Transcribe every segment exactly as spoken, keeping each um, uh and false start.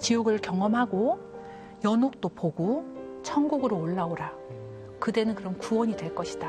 지옥을 경험하고 연옥도 보고 천국으로 올라오라. 그대는 그럼 구원이 될 것이다.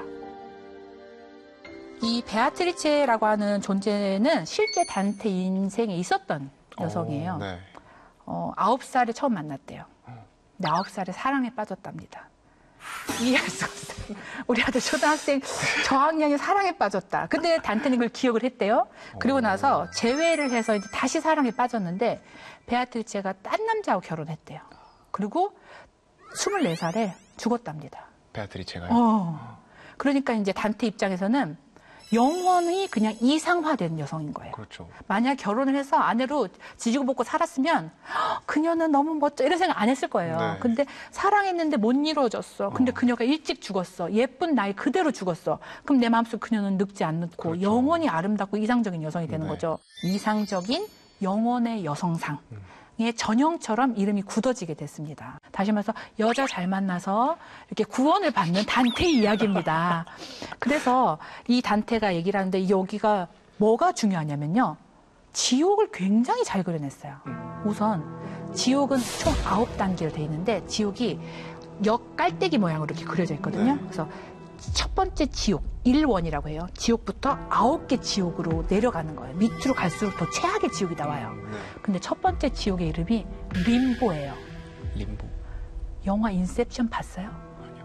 이 베아트리체라고 하는 존재는 실제 단테 인생에 있었던 여성이에요. 오, 네. 어, 아홉 살에 처음 만났대요. 근데 아홉 살에 사랑에 빠졌답니다. 이해할 수가 없어요. 우리 아들 초등학생 저학년이 사랑에 빠졌다. 근데 단테는 그걸 기억을 했대요. 그리고 나서 재회를 해서 이제 다시 사랑에 빠졌는데 베아트리체가 딴 남자하고 결혼했대요. 그리고 스물네 살에 죽었답니다. 베아트리체가요? 어. 그러니까 이제 단테 입장에서는 영원히 그냥 이상화된 여성인 거예요. 그렇죠. 만약 결혼을 해서 아내로 지지고 볶고 살았으면 그녀는 너무 멋져 이런 생각 안 했을 거예요. 네. 근데 사랑했는데 못 이루어졌어. 근데 어. 그녀가 일찍 죽었어. 예쁜 나이 그대로 죽었어. 그럼 내 마음속 그녀는 늙지 않고 그렇죠. 영원히 아름답고 이상적인 여성이 되는 네. 거죠. 이상적인 영혼의 여성상. 음. 의 전형처럼 이름이 굳어지게 됐습니다. 다시 말해서 여자 잘 만나서 이렇게 구원을 받는 단테의 이야기입니다. 그래서 이 단테가 얘기를 하는데 여기가 뭐가 중요하냐면요. 지옥을 굉장히 잘 그려냈어요. 우선 지옥은 총 아홉 단계로 되어 있는데 지옥이 역 깔때기 모양으로 이렇게 그려져 있거든요. 네. 그래서 첫 번째 지옥, 일원이라고 해요. 지옥부터 아홉 개 지옥으로 내려가는 거예요. 밑으로 갈수록 더 최악의 지옥이 나와요. 네. 근데 첫 번째 지옥의 이름이 림보예요. 림보. 영화 인셉션 봤어요? 아니요.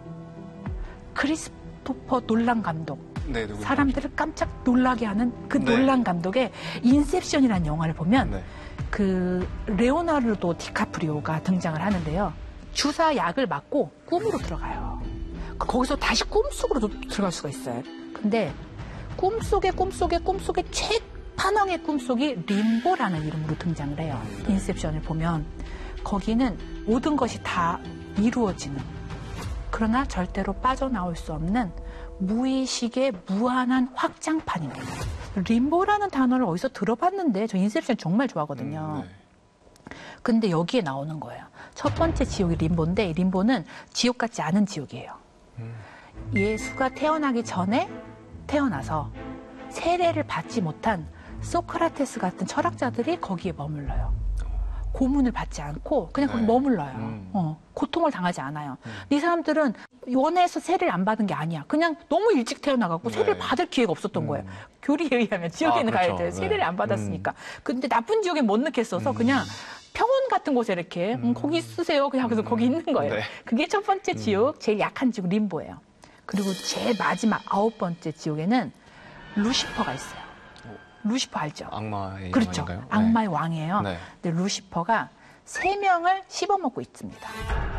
크리스토퍼 놀란 감독. 네, 누구 사람들을 깜짝 놀라게 하는 그 네. 놀란 감독의 인셉션이라는 영화를 보면 네. 그 레오나르도 디카프리오가 등장을 하는데요. 주사 약을 맞고 꿈으로 들어가요. 거기서 다시 꿈속으로 들어갈 수가 있어요. 근데 꿈속의 꿈속의 꿈속의 최판왕의 꿈속이 림보라는 이름으로 등장을 해요. 네. 인셉션을 보면 거기는 모든 것이 다 이루어지는 그러나 절대로 빠져나올 수 없는 무의식의 무한한 확장판입니다. 림보라는 단어를 어디서 들어봤는데 저 인셉션 정말 좋아하거든요. 음, 네. 근데 여기에 나오는 거예요. 첫 번째 지옥이 림보인데 림보는 지옥 같지 않은 지옥이에요. 음. 예수가 태어나기 전에 태어나서 세례를 받지 못한 소크라테스 같은 철학자들이 거기에 머물러요. 고문을 받지 않고 그냥 거기 네. 머물러요. 음. 어, 고통을 당하지 않아요. 음. 이 사람들은 원해서 세례를 안 받은 게 아니야. 그냥 너무 일찍 태어나갖고 네. 세례를 받을 기회가 없었던 음. 거예요. 교리에 의하면 지옥에 아, 있는 그렇죠. 가야돼. 세례를 네. 안 받았으니까. 근데 나쁜 지옥에 못 넣겠어서 음. 그냥 평원 같은 곳에 이렇게 음, 음. 거기 쓰세요. 그냥 하면서 음. 거기 있는 거예요. 네. 그게 첫 번째 지옥, 제일 약한 지옥 림보예요. 그리고 제일 마지막 아홉 번째 지옥에는 루시퍼가 있어요. 루시퍼 알죠? 악마의 그렇죠. 영화인가요? 악마의 왕이에요. 네. 근데 루시퍼가 세 명을 씹어먹고 있습니다.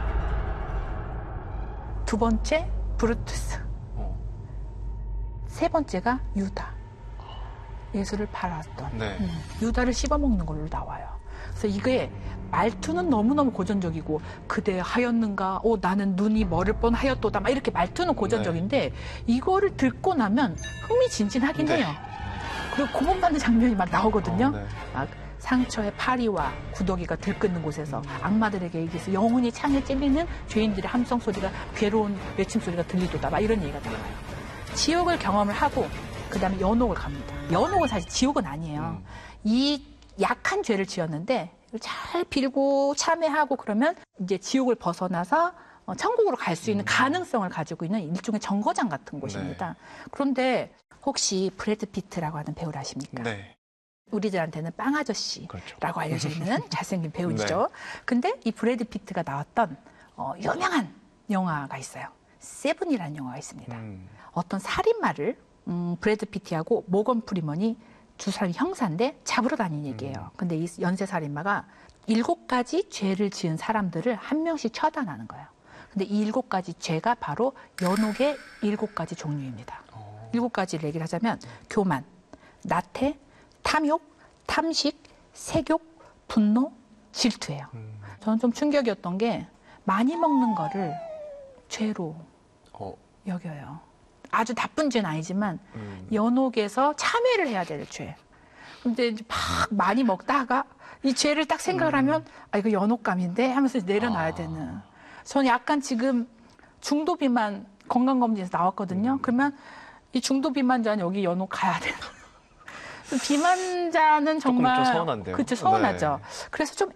두 번째 브루투스, 어. 세 번째가 유다. 예수를 팔았던 네. 음, 유다를 씹어먹는 걸로 나와요. 그래서 이게 말투는 너무너무 고전적이고 그대 하였는가? 오 나는 눈이 멀을 뻔하였도다. 막 이렇게 말투는 고전적인데 이거를 듣고 나면 흥미진진하긴 네. 해요. 그리고 고문받는 장면이 막 나오거든요. 어, 네. 막 상처의 파리와 구더기가 들끓는 곳에서 악마들에게 얘기해서 영혼이 창에 찔리는 죄인들의 함성 소리가 괴로운 외침 소리가 들리도다. 막 이런 얘기가 나와요. 지옥을 경험을 하고 그 다음에 연옥을 갑니다. 연옥은 사실 지옥은 아니에요. 음. 이 약한 죄를 지었는데 잘 빌고 참회하고 그러면 이제 지옥을 벗어나서 천국으로 갈 수 있는 음. 가능성을 가지고 있는 일종의 정거장 같은 곳입니다. 네. 그런데 혹시 브래드 피트라고 하는 배우를 아십니까? 네. 우리들한테는 빵 아저씨라고 그렇죠. 알려져 있는 잘생긴 배우죠. 근데 이 브래드 피트가 나왔던 어, 유명한 영화가 있어요. 세븐이라는 영화가 있습니다. 음. 어떤 살인마를 음, 브래드 피트하고 모건 프리먼이 두 사람이 형사인데 잡으러 다니는 얘기예요. 근데 이 연쇄 살인마가 일곱 가지 죄를 지은 사람들을 한 명씩 처단하는 거예요. 근데 이 일곱 가지 죄가 바로 연옥의 일곱 가지 종류입니다. 어. 일곱 가지를 얘기를 하자면 교만, 나태, 탐욕, 탐식, 색욕, 분노, 질투예요. 음. 저는 좀 충격이었던 게 많이 먹는 거를 죄로 어. 여겨요. 아주 나쁜 죄는 아니지만 음. 연옥에서 참회를 해야 될 죄. 근데 이제 막 많이 먹다가 이 죄를 딱 생각을 하면 아 이거 연옥감인데 하면서 내려놔야 아. 되는. 저는 약간 지금 중도 비만 건강검진에서 나왔거든요. 음. 그러면 이 중도 비만자는 여기 연옥 가야 되는. 비만자는 정말 조금 좀 서운한데요. 그렇죠, 서운하죠. 네. 그래서 좀